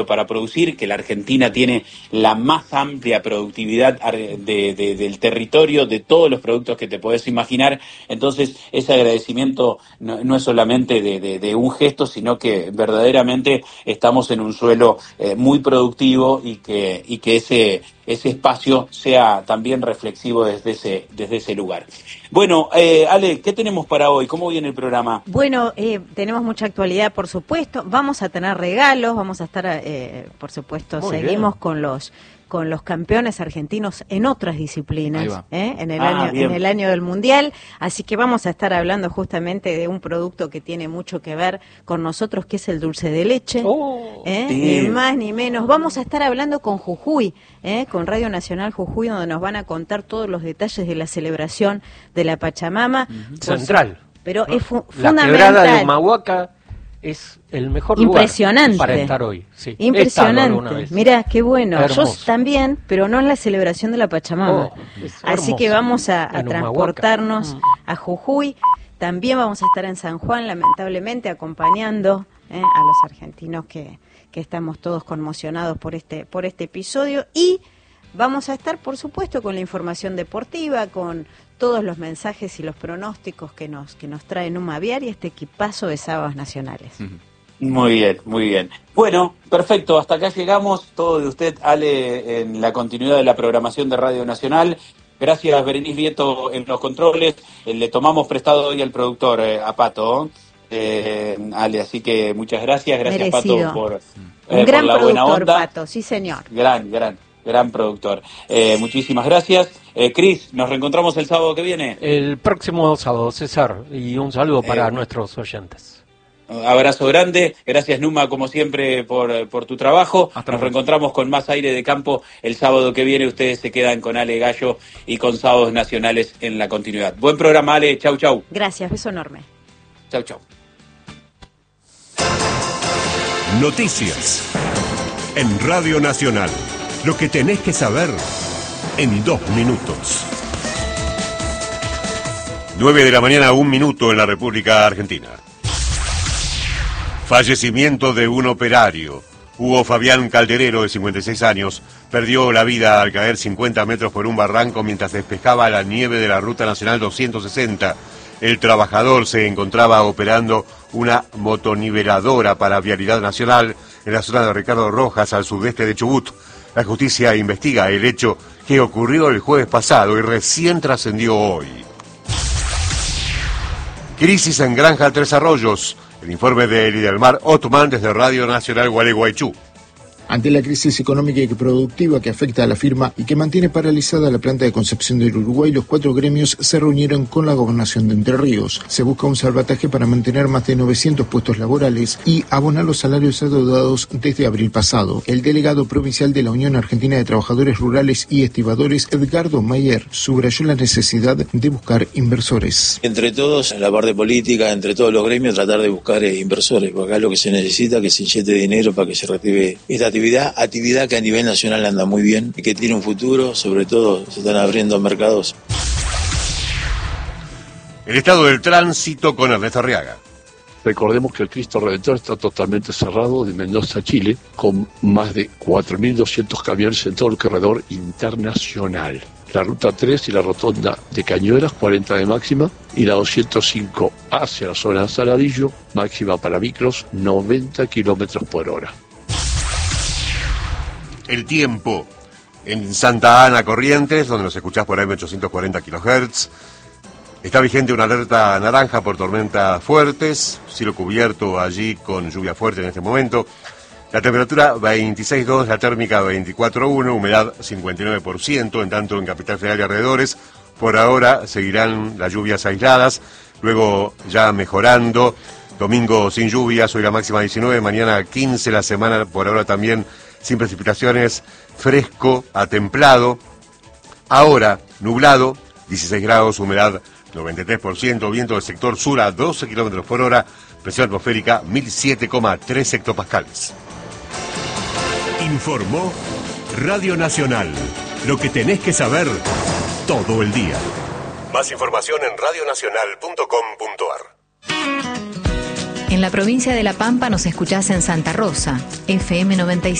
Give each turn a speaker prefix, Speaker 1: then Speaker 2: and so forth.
Speaker 1: para producir, que la Argentina tiene la más amplia productividad del territorio, de todos los productos que te podés imaginar. Entonces, ese agradecimiento no es solamente de un gesto, sino que verdaderamente estamos en un suelo muy productivo y que ese espacio sea también reflexivo desde ese lugar. Bueno, Ale, ¿qué tenemos para hoy? ¿Cómo viene el programa?
Speaker 2: Bueno, tenemos mucha actualidad, por supuesto. Vamos a tener regalos, vamos a estar, por supuesto,
Speaker 3: Muy
Speaker 2: seguimos
Speaker 3: bien.
Speaker 2: con los campeones argentinos en otras disciplinas, en
Speaker 1: bien.
Speaker 2: el año del Mundial. Así que vamos a estar hablando justamente de un producto que tiene mucho que ver con nosotros, que es el dulce de leche.
Speaker 1: Sí.
Speaker 2: Ni más ni menos. Vamos a estar hablando con Jujuy, con Radio Nacional Jujuy, donde nos van a contar todos los detalles de la celebración de la Pachamama.
Speaker 3: Central.
Speaker 2: Pero
Speaker 3: ¿no?
Speaker 2: es
Speaker 3: La
Speaker 2: fundamental.
Speaker 3: quebrada de Humahuaca es el mejor
Speaker 2: Impresionante.
Speaker 3: lugar para estar hoy. Sí. He estado
Speaker 2: Impresionante.
Speaker 3: alguna vez.
Speaker 2: Mirá, qué bueno.
Speaker 3: Hermoso.
Speaker 2: Yo también, pero no en la celebración de la Pachamama.
Speaker 3: Es
Speaker 2: Así que
Speaker 3: hermoso.
Speaker 2: vamos a
Speaker 3: En
Speaker 2: transportarnos
Speaker 3: Humahuaca.
Speaker 2: a Jujuy. También vamos a estar en San Juan, lamentablemente, acompañando a los argentinos que estamos todos conmocionados por este episodio. Y vamos a estar, por supuesto, con la información deportiva, con todos los mensajes y los pronósticos que nos trae Numa Aviar y este equipazo de sábados nacionales.
Speaker 1: Muy bien, muy bien. Bueno, perfecto, hasta acá llegamos. Todo de usted, Ale, en la continuidad de la programación de Radio Nacional. Gracias, Berenice Vieto, en los controles. Le tomamos prestado hoy al productor, a Pato, Ale, así que muchas gracias. Gracias,
Speaker 2: Merecido.
Speaker 1: Pato, por
Speaker 2: Un gran
Speaker 1: la buena
Speaker 2: productor,
Speaker 1: onda.
Speaker 2: Pato, sí señor.
Speaker 1: Gran productor. Muchísimas gracias. Cris, nos reencontramos el sábado que viene.
Speaker 3: El próximo sábado, César, y un saludo para nuestros oyentes.
Speaker 1: Abrazo grande, gracias Numa como siempre por tu trabajo.
Speaker 4: Hasta
Speaker 1: Nos
Speaker 4: luego.
Speaker 1: reencontramos con más aire de campo el sábado que viene. Ustedes se quedan con Ale Gallo y con Sábados Nacionales en la continuidad. Buen programa, Ale. Chau, chau.
Speaker 2: Gracias, beso enorme.
Speaker 1: Chau, chau.
Speaker 5: Noticias en Radio Nacional. Lo que tenés que saber en 2 minutos. 9 de la mañana, 1 minuto en la República Argentina. Fallecimiento de un operario. Hugo Fabián Calderero, de 56 años, perdió la vida al caer 50 metros por un barranco mientras despejaba la nieve de la Ruta Nacional 260. El trabajador se encontraba operando una motoniveladora para Vialidad Nacional en la zona de Ricardo Rojas, al sudeste de Chubut. La justicia investiga el hecho que ocurrió el jueves pasado y recién trascendió hoy. Crisis en Granja Tres Arroyos. El informe de Lidelmar Otman desde Radio Nacional Gualeguaychú.
Speaker 6: Ante la crisis económica y productiva que afecta a la firma y que mantiene paralizada la planta de Concepción del Uruguay, los 4 gremios se reunieron con la Gobernación de Entre Ríos. Se busca un salvataje para mantener más de 900 puestos laborales y abonar los salarios adeudados desde abril pasado. El delegado provincial de la Unión Argentina de Trabajadores Rurales y Estibadores, Edgardo Mayer, subrayó la necesidad de buscar inversores.
Speaker 7: Entre todos, en la parte política, entre todos los gremios, tratar de buscar inversores, porque acá lo que se necesita es que se inyecte dinero para que se reactive esta actividad que a nivel nacional anda muy bien y que tiene un futuro, sobre todo se están abriendo mercados.
Speaker 5: El estado del tránsito con Ernesto Arriaga.
Speaker 8: Recordemos que el Cristo Redentor está totalmente cerrado de Mendoza a Chile, con más de 4.200 camiones en todo el corredor internacional. La ruta 3 y la rotonda de Cañuelas, 40 de máxima, y la 205 hacia la zona de Saladillo, máxima para micros, 90 kilómetros por hora.
Speaker 5: El tiempo en Santa Ana, Corrientes, donde nos escuchás por AM840 kHz. Está vigente una alerta naranja por tormentas fuertes, cielo cubierto allí con lluvia fuerte en este momento. La temperatura 26,2, la térmica 24,1, humedad 59%, en tanto en Capital Federal y alrededores. Por ahora seguirán las lluvias aisladas, luego ya mejorando. Domingo sin lluvias, hoy la máxima 19, mañana 15, la semana por ahora también sin precipitaciones, fresco a templado. Ahora nublado, 16 grados, humedad 93%, viento del sector sur a 12 kilómetros por hora, presión atmosférica 1007,3 hectopascales. Informó Radio Nacional. Lo que tenés que saber todo el día. Más información en radionacional.com.ar.
Speaker 4: En la provincia de La Pampa nos escuchás en Santa Rosa, FM 95.